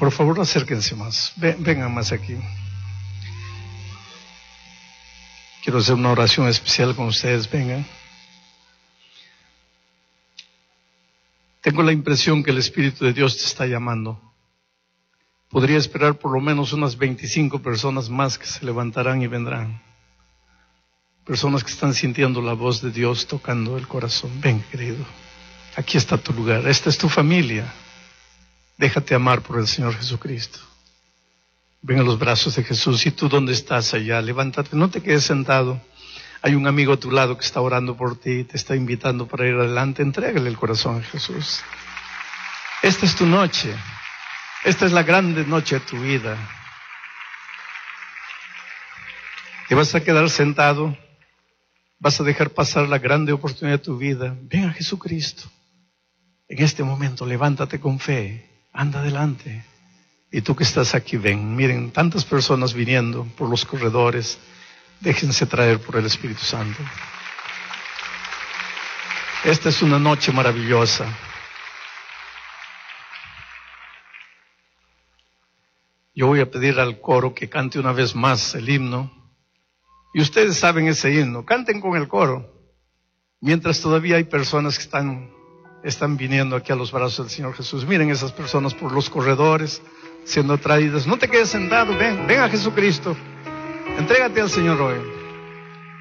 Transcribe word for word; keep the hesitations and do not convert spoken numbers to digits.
Por favor, acérquense más. Ven, vengan más aquí. Quiero hacer una oración especial con ustedes. Vengan. Tengo la impresión que el Espíritu de Dios te está llamando. Podría esperar por lo menos unas veinticinco personas más que se levantarán y vendrán. Personas que están sintiendo la voz de Dios tocando el corazón. Ven, querido. Aquí está tu lugar. Esta es tu familia. Déjate amar por el Señor Jesucristo. Ven a los brazos de Jesús. ¿Y tú dónde estás allá? Levántate, no te quedes sentado. Hay un amigo a tu lado que está orando por ti, te está invitando para ir adelante. Entrégale el corazón a Jesús. Esta es tu noche. Esta es la grande noche de tu vida. Te vas a quedar sentado. Vas a dejar pasar la grande oportunidad de tu vida. Ven a Jesucristo. En este momento, levántate con fe. Anda adelante. Y tú que estás aquí, ven. Miren, tantas personas viniendo por los corredores. Déjense traer por el Espíritu Santo. Esta es una noche maravillosa. Yo voy a pedir al coro que cante una vez más el himno. Y ustedes saben ese himno. Canten con el coro. Mientras todavía hay personas que están, están viniendo aquí a los brazos del Señor Jesús. Miren esas personas por los corredores siendo traídas. No te quedes sentado. Ven, ven a Jesucristo. Entrégate al Señor hoy.